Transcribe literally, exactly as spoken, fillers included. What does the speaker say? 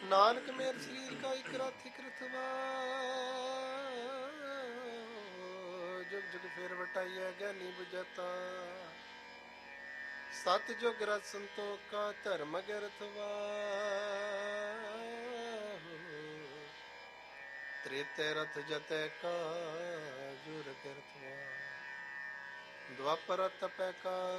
ਨਾਨਕ ਮੇਰ ਸਰੀਰ ਕਾ ਇਕ ਰਥ ਇਕ ਰਥਵਾ, ਜੁਗ ਜੁਗ ਫੇਰ ਵਟਾਈਐ ਗਿਆਨੀ ਬੁਝਤਾ। ਸਤ ਜੁਗ ਰਤ ਸੰਤੋਖਾ ਧਰਮ ਗਿਰਥਵਾ, ਤ੍ਰੇਤੈ ਰਥ ਜਤੈ ਕਾ ਜੁਰ ਗਿਰਥਵਾ। ਦੁਆਪਰ ਰਥ ਤਪੈ ਕਾ